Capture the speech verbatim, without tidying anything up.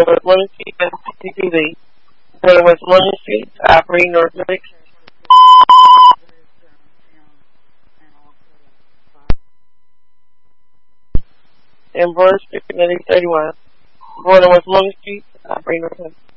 Border Westmoreland Street, fifty-two B. Border Westmoreland Street, operating North Medic. And Border Street, thirty-one. Border Westmoreland Street, operating North Medic.